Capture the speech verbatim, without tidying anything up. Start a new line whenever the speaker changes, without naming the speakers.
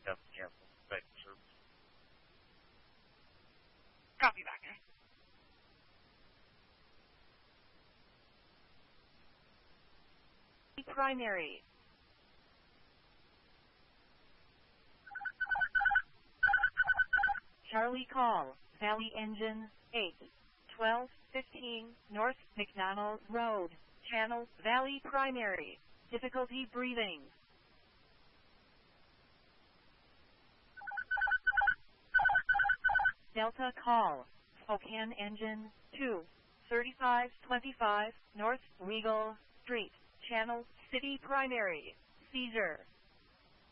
have to cancel. Thank you, sir.
Copy, Wagner.
Primary. Charlie call, Valley Engine, eight, twelve fifteen, North McDonald Road, Channel, Valley Primary, difficulty breathing. Delta call, Spokane Engine, two, thirty-five twenty-five, North Regal Street, Channel, City Primary, seizure.